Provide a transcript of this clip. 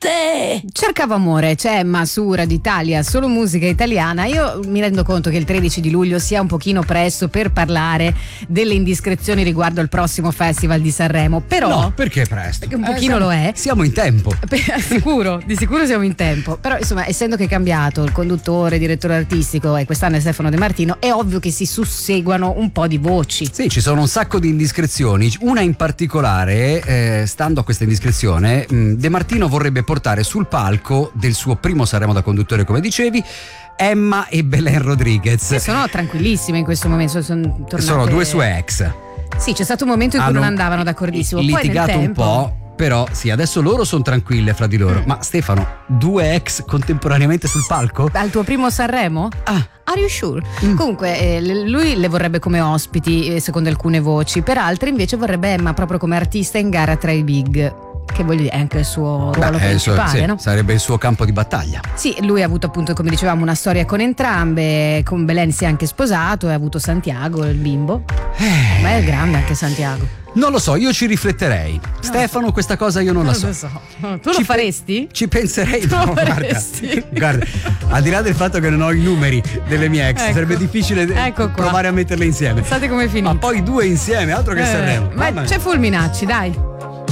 te. Cercavo amore, c'è Emma su Radio Italia, solo musica italiana. Io mi rendo conto che il 13 di luglio sia un pochino presto per parlare delle indiscrezioni riguardo al prossimo Festival di Sanremo, però no, perché presto? Perché un pochino lo è. Siamo in tempo. Di sicuro siamo in tempo. Però insomma, essendo che è cambiato il conduttore, direttore artistico e quest'anno è Stefano De Martino, è ovvio che si susseguano un po' di voci. Sì, ci sono un sacco di indiscrezioni. Una in particolare, stando a questa indiscrezione, De Martino vorrebbe portare sul palco del suo primo Sanremo da conduttore, come dicevi, Emma e Belen Rodriguez. Che sono tranquillissime in questo momento, sono tornate. Sono due sue ex. Sì, c'è stato un momento in cui non andavano d'accordissimo. Litigato poi nel tempo, un po'. Però sì, adesso loro sono tranquille fra di loro. Ma Stefano, due ex contemporaneamente sul palco? Al tuo primo Sanremo? Are you sure? Comunque lui le vorrebbe come ospiti, secondo alcune voci. Per altre invece vorrebbe Emma proprio come artista in gara tra i big. Che voglio dire, è anche il suo ruolo principale, sì, no? Sarebbe il suo campo di battaglia. Sì, lui ha avuto appunto, come dicevamo, una storia con entrambe. Con Belen si è anche sposato e ha avuto Santiago, il bimbo. Ma è grande anche Santiago. Non lo so, io ci rifletterei. No. Stefano, questa cosa io non la so. Lo so. Tu lo faresti? Ci penserei. Tu No, lo faresti? guarda, al di là del fatto che non ho i numeri delle mie ex, sarebbe difficile provare a metterle insieme. State come finite. Ma poi due insieme, altro che Sanremo. Ma c'è Fulminacci, dai.